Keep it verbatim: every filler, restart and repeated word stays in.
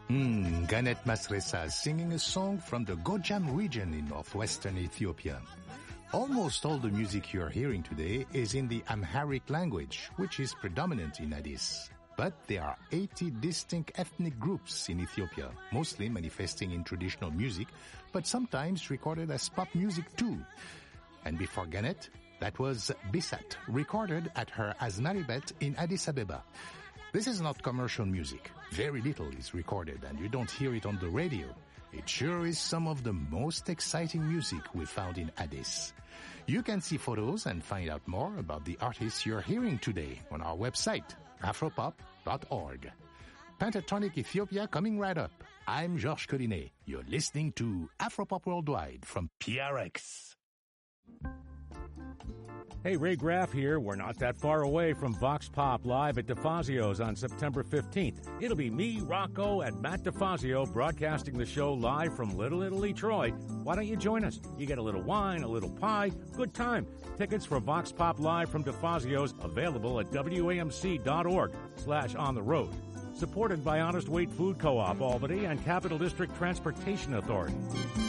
Hmm, Ganet Masresa singing a song from the Gojam region in northwestern Ethiopia. Almost all the music you're hearing today is in the Amharic language, which is predominant in Addis. But there are eighty distinct ethnic groups in Ethiopia, mostly manifesting in traditional music, but sometimes recorded as pop music too. And before Ganet, that was Bisat, recorded at her Azmaribet in Addis Ababa. This is not commercial music. Very little is recorded and you don't hear it on the radio. It sure is some of the most exciting music we found in Addis. You can see photos and find out more about the artists you're hearing today on our website, afropop dot org. Pentatonic Ethiopia coming right up. I'm Georges Collinet. You're listening to Afropop Worldwide from P R X. Hey, Ray Graff here. We're not that far away from Vox Pop live at DeFazio's on September fifteenth. It'll be me, Rocco, and Matt DeFazio broadcasting the show live from Little Italy, Troy. Why don't you join us? You get a little wine, a little pie, good time. Tickets for Vox Pop live from DeFazio's available at W A M C dot org slash on the road. Supported by Honest Weight Food Co-op Albany and Capital District Transportation Authority.